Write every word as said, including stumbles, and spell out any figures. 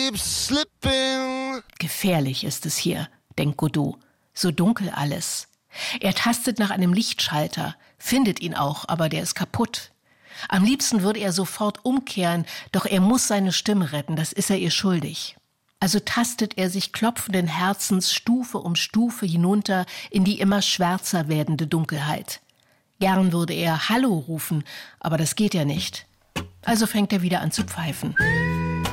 keeps slipping. Gefährlich ist es hier, denkt Godot. So dunkel alles. Er tastet nach einem Lichtschalter, findet ihn auch, aber der ist kaputt. Am liebsten würde er sofort umkehren, doch er muss seine Stimme retten, das ist er ihr schuldig. Also tastet er sich klopfenden Herzens Stufe um Stufe hinunter in die immer schwärzer werdende Dunkelheit. Gern würde er Hallo rufen, aber das geht ja nicht. Also fängt er wieder an zu pfeifen.